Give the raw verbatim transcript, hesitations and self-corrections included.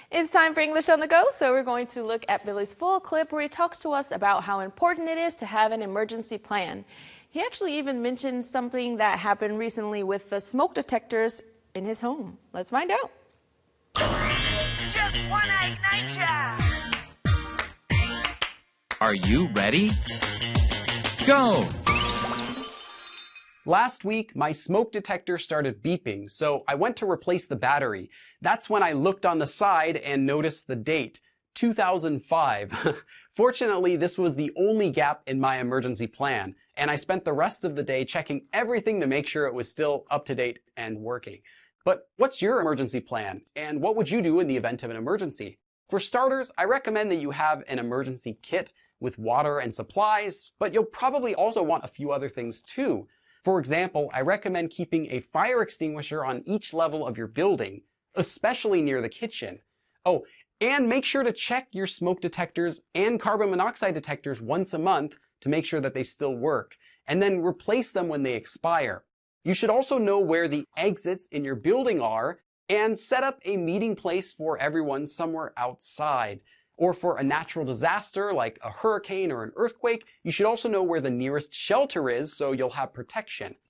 It's time for English on the Go, so we're going to look at Billy's full clip where he talks to us about how important it is to have an emergency plan. He actually even mentioned something that happened recently with the smoke detectors in his home. Let's find out. Just wanna ignite ya! Are you ready? Go! Last week, my smoke detector started beeping, so I went to replace the battery. That's when I looked on the side and noticed the date, two thousand five. Fortunately, this was the only gap in my emergency plan, and I spent the rest of the day checking everything to make sure it was still up to date and working. But what's your emergency plan, and what would you do in the event of an emergency? For starters, I recommend that you have an emergency kit with water and supplies, but you'll probably also want a few other things too. For example, I recommend keeping a fire extinguisher on each level of your building, especially near the kitchen. Oh, and make sure to check your smoke detectors and carbon monoxide detectors once a month to make sure that they still work, and then replace them when they expire. You should also know where the exits in your building are and set up a meeting place for everyone somewhere outside. Or for a natural disaster like a hurricane or an earthquake, you should also know where the nearest shelter is so you'll have protection.